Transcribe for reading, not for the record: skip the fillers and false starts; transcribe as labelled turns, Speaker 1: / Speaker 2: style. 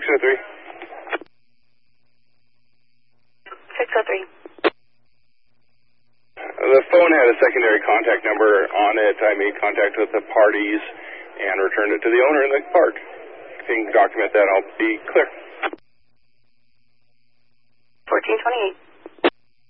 Speaker 1: 603.
Speaker 2: 603.
Speaker 1: The phone had a secondary contact number on it. I made contact with the parties and returned it to the owner in the park. If you can document that, I'll be clear.
Speaker 2: 1428.